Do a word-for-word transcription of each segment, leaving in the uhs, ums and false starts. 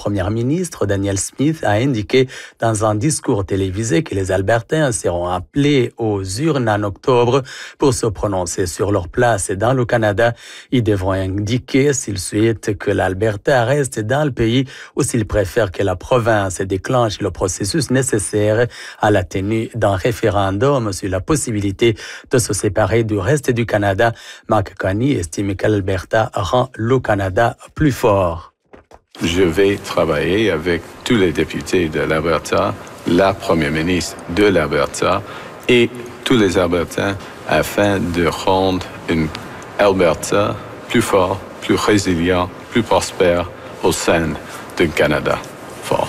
premier ministre Daniel Smith a indiqué dans un discours télévisé que les Albertains seront appelés aux urnes en octobre pour se prononcer sur leur place dans le Canada. Ils devront indiquer s'ils souhaitent que l'Alberta reste dans le pays ou s'ils préfèrent que la province déclenche le processus nécessaire à la tenue d'un référendum sur la possibilité de se séparer du reste du Canada. Mark Carney estime que l'Alberta rend le Canada plus fort. Je vais travailler avec tous les députés de l'Alberta, la première ministre de l'Alberta et tous les Albertains afin de rendre une Alberta plus fort, plus résilient, plus prospère au sein du Canada fort.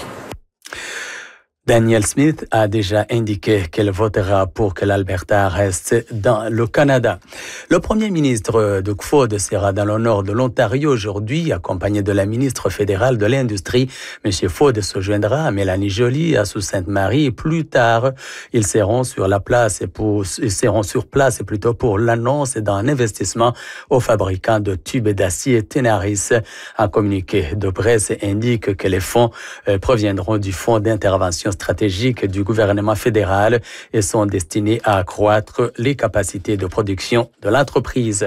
Daniel Smith a déjà indiqué qu'elle votera pour que l'Alberta reste dans le Canada. Le premier ministre Doug Ford sera dans le nord de l'Ontario aujourd'hui, accompagné de la ministre fédérale de l'Industrie. M. Ford se joindra à Mélanie Joly à Sault-Sainte-Marie plus tard. Ils seront sur la place pour, ils seront sur place plutôt pour l'annonce d'un investissement au fabricant de tubes d'acier Tenaris. Un communiqué de presse indique que les fonds proviendront du Fonds d'intervention stratégiques du gouvernement fédéral et sont destinés à accroître les capacités de production de l'entreprise.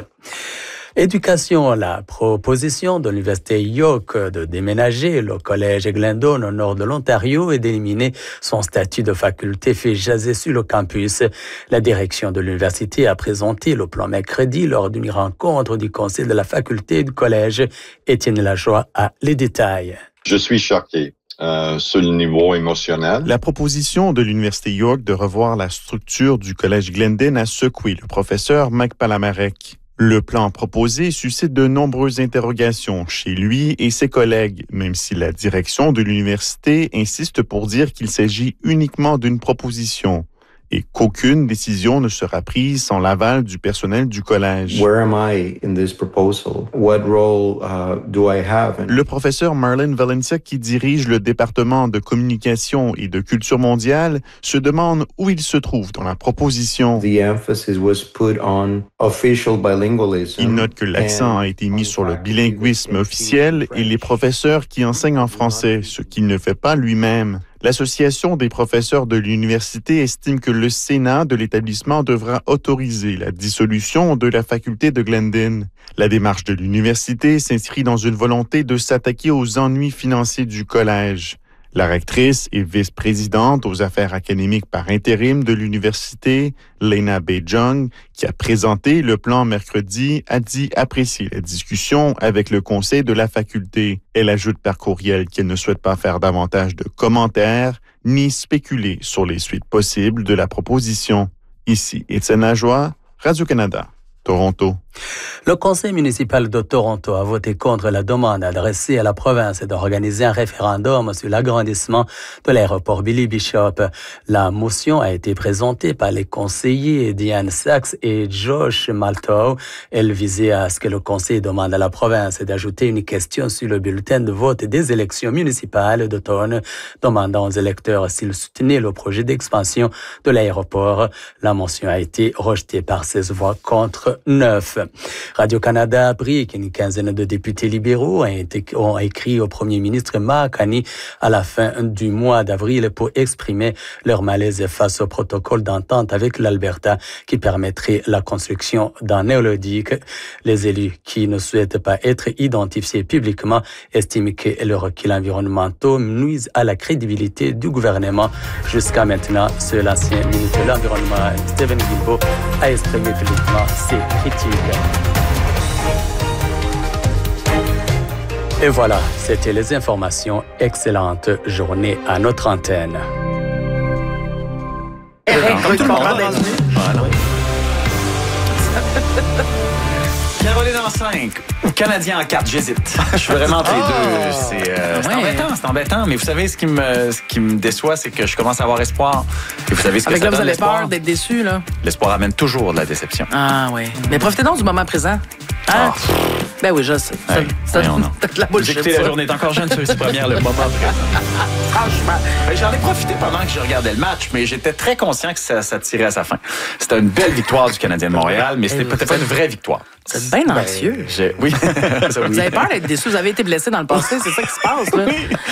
Éducation, la proposition de l'Université York de déménager le collège Glendon au nord de l'Ontario et d'éliminer son statut de faculté fait jaser sur le campus. La direction de l'université a présenté le plan mercredi lors d'une rencontre du conseil de la faculté du collège. Étienne Lajoie a les détails. Je suis choqué. Euh, sur le niveau émotionnel. La proposition de l'Université York de revoir la structure du Collège Glendon a secoué le professeur Mike Palamarek. Le plan proposé suscite de nombreuses interrogations chez lui et ses collègues, même si la direction de l'université insiste pour dire qu'il s'agit uniquement d'une proposition et qu'aucune décision ne sera prise sans l'aval du personnel du collège. Where am I in this proposal? What role uh, do I have? Le professeur Marlon Valencia, qui dirige le département de communication et de culture mondiale, se demande où il se trouve dans la proposition. The emphasis was put on official bilingualism. Il note que l'accent a été mis sur le bilinguisme officiel et les professeurs qui enseignent en français, ce qu'il ne fait pas lui-même. L'Association des professeurs de l'université estime que le Sénat de l'établissement devra autoriser la dissolution de la faculté de Glendon. La démarche de l'université s'inscrit dans une volonté de s'attaquer aux ennuis financiers du collège. La rectrice et vice-présidente aux affaires académiques par intérim de l'université, Lena Bejong, qui a présenté le plan mercredi, a dit apprécier la discussion avec le conseil de la faculté. Elle ajoute par courriel qu'elle ne souhaite pas faire davantage de commentaires ni spéculer sur les suites possibles de la proposition. Ici, Étienne Lajoie, Radio-Canada, Toronto. Le conseil municipal de Toronto a voté contre la demande adressée à la province d'organiser un référendum sur l'agrandissement de l'aéroport Billy Bishop. La motion a été présentée par les conseillers Diane Sachs et Josh Malto. Elle visait à ce que le conseil demande à la province d'ajouter une question sur le bulletin de vote des élections municipales d'automne, demandant aux électeurs s'ils soutenaient le projet d'expansion de l'aéroport. La motion a été rejetée par seize voix contre neuf. Radio-Canada a appris qu'une quinzaine de députés libéraux ont, été, ont écrit au premier ministre Mark Carney à la fin du mois d'avril pour exprimer leur malaise face au protocole d'entente avec l'Alberta qui permettrait la construction d'un néolithique. Les élus qui ne souhaitent pas être identifiés publiquement estiment que les reculs environnementaux nuisent à la crédibilité du gouvernement. Jusqu'à maintenant, seul l'ancien ministre de l'Environnement, Stephen Guilbeault, a exprimé publiquement ses critiques. Et voilà, c'était les informations. Excellente journée à notre antenne. Comme tout le monde. Caroline en cinq ou Canadien en quatre, j'hésite. Je suis vraiment entre les Oh! deux. C'est, euh, c'est Ouais. embêtant, c'est embêtant. Mais vous savez, ce qui me, ce qui me déçoit, c'est que je commence à avoir espoir. Et vous savez ce que Avec ça là, vous donne, avez l'espoir? peur d'être déçu, là. L'espoir amène toujours de la déception. Ah, oui. Mais profitez donc du moment présent. Hein? Ah. Ben oui, je sais. Ça- Hey, ça- voyons donc. c'est de la Vous bullshit, écoutez ça. la journée est encore jeune, c'est première, le moment présent. Franchement, ben, j'en ai profité pendant que je regardais le match, mais j'étais très conscient que ça, ça tirait à sa fin. C'était une belle victoire du Canadien de Montréal, mais c'était Et peut-être pas une vraie victoire. Vous êtes bien anxieux. J'ai- Oui. Ça, oui. Vous avez peur d'être déçu. Vous avez été blessé dans le passé. C'est ça qui se passe, là.